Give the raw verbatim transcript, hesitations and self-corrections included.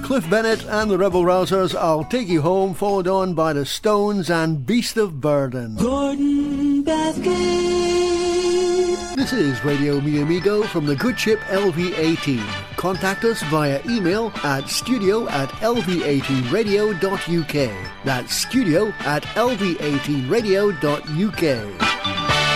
Cliff Bennett and the Rebel Rousers, I'll Take You Home, followed on by the Stones and Beast of Burden. Gordon Bathgate. This is Radio Mi Amigo from the good ship L V eighteen. Contact us via email at studio at l v eighteen radio dot u k. That's studio at l v eighteen radio dot u k.